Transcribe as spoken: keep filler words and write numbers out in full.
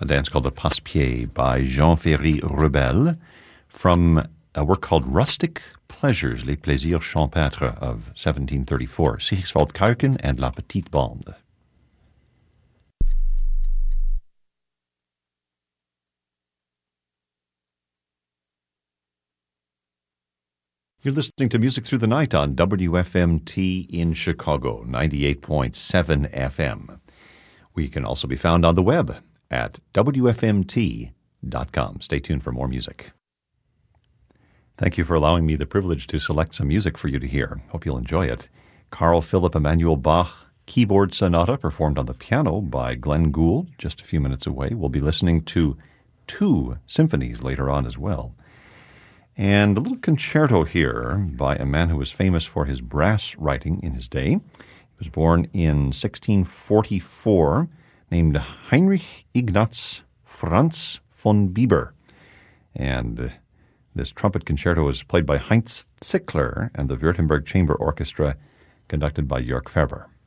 a dance called the Passe-Pied by Jean-Ferry Rebel from a work called Rustic Pleasures, Les Plaisirs Champêtres of seventeen thirty-four, Sigiswald Kuiken and La Petite Bande. You're listening to Music Through the Night on W F M T in Chicago, ninety-eight point seven F M. We can also be found on the web at W F M T dot com. Stay tuned for more music. Thank you for allowing me the privilege to select some music for you to hear. Hope you'll enjoy it. Carl Philipp Emanuel Bach Keyboard Sonata, performed on the piano by Glenn Gould, just a few minutes away. We'll be listening to two symphonies later on as well. And a little concerto here by a man who was famous for his brass writing in his day. He was born in sixteen forty-four, named Heinrich Ignaz Franz von Bieber. And this trumpet concerto is played by Heinz Zickler and the Württemberg Chamber Orchestra, conducted by Jörg Ferber.